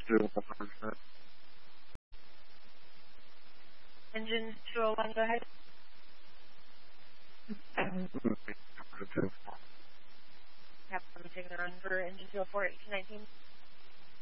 Engine 201, go ahead. Yep, I'm taking a run for engine 204, 1819.